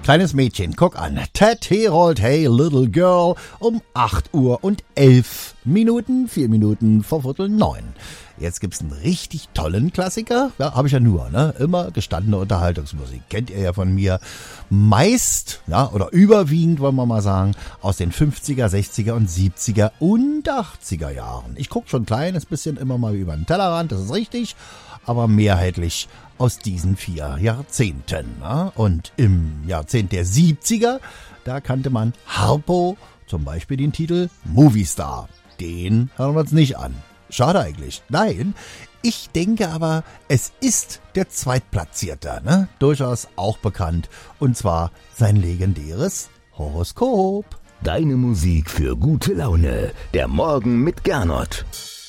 Kleines Mädchen, guck an. Ted Herold, hey little girl, um 8:11 Minuten, 4 Minuten vor 8:45. Jetzt gibt's einen richtig tollen Klassiker. Ja, habe ich ja nur, ne? Immer gestandene Unterhaltungsmusik. Kennt ihr ja von mir. Meist, ja, oder überwiegend, wollen wir mal sagen, aus den 50er, 60er und 70er und 80er Jahren. Ich gucke schon ein kleines bisschen immer mal über den Tellerrand, das ist richtig, aber mehrheitlich aus diesen 4 Jahrzehnten. Ja? Und im Jahrzehnt der 70er, da kannte man Harpo, zum Beispiel den Titel Movie Star. Den hören wir uns nicht an. Schade eigentlich. Nein, ich denke aber, es ist der Zweitplatzierte, ne? Durchaus auch bekannt. Und zwar sein legendäres Horoskop. Deine Musik für gute Laune. Der Morgen mit Gernot.